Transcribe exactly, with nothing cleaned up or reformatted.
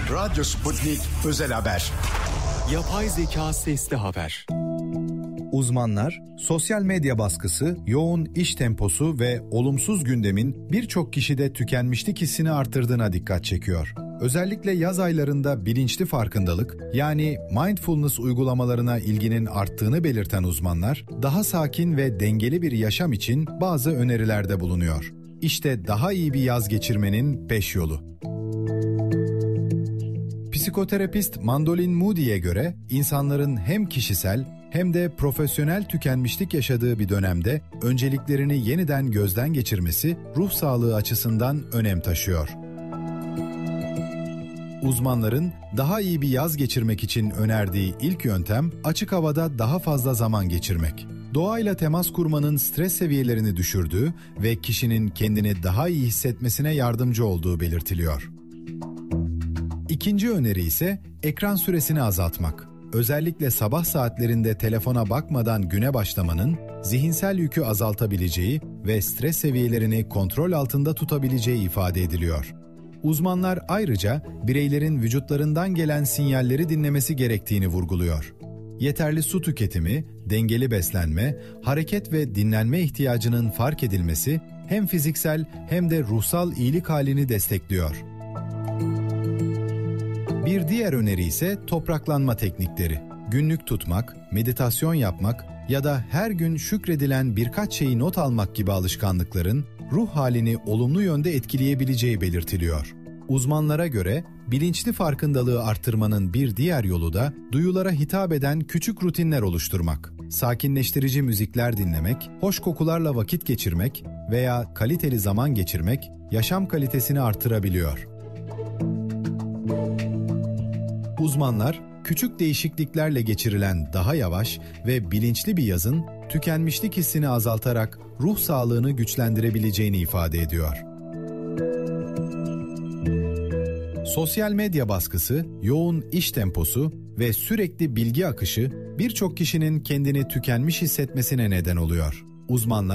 Radyo Sputnik Özel Haber. Yapay zeka sesli haber. Uzmanlar, sosyal medya baskısı, yoğun iş temposu ve olumsuz gündemin birçok kişide tükenmişlik hissini arttırdığına dikkat çekiyor. Özellikle yaz aylarında bilinçli farkındalık, yani mindfulness uygulamalarına ilginin arttığını belirten uzmanlar, daha sakin ve dengeli bir yaşam için bazı önerilerde bulunuyor. İşte daha iyi bir yaz geçirmenin beş yolu. Psikoterapist Mandolin Moody'ye göre insanların hem kişisel hem de profesyonel tükenmişlik yaşadığı bir dönemde önceliklerini yeniden gözden geçirmesi ruh sağlığı açısından önem taşıyor. Uzmanların daha iyi bir yaz geçirmek için önerdiği ilk yöntem açık havada daha fazla zaman geçirmek. Doğayla temas kurmanın stres seviyelerini düşürdüğü ve kişinin kendini daha iyi hissetmesine yardımcı olduğu belirtiliyor. İkinci öneri ise ekran süresini azaltmak. Özellikle sabah saatlerinde telefona bakmadan güne başlamanın zihinsel yükü azaltabileceği ve stres seviyelerini kontrol altında tutabileceği ifade ediliyor. Uzmanlar ayrıca bireylerin vücutlarından gelen sinyalleri dinlemesi gerektiğini vurguluyor. Yeterli su tüketimi, dengeli beslenme, hareket ve dinlenme ihtiyacının fark edilmesi hem fiziksel hem de ruhsal iyilik halini destekliyor. Bir diğer öneri ise topraklanma teknikleri. Günlük tutmak, meditasyon yapmak ya da her gün şükredilen birkaç şeyi not almak gibi alışkanlıkların ruh halini olumlu yönde etkileyebileceği belirtiliyor. Uzmanlara göre bilinçli farkındalığı arttırmanın bir diğer yolu da duyulara hitap eden küçük rutinler oluşturmak. Sakinleştirici müzikler dinlemek, hoş kokularla vakit geçirmek veya kaliteli zaman geçirmek yaşam kalitesini artırabiliyor. Uzmanlar, küçük değişikliklerle geçirilen daha yavaş ve bilinçli bir yazın tükenmişlik hissini azaltarak ruh sağlığını güçlendirebileceğini ifade ediyor. Sosyal medya baskısı, yoğun iş temposu ve sürekli bilgi akışı birçok kişinin kendini tükenmiş hissetmesine neden oluyor. Uzmanlar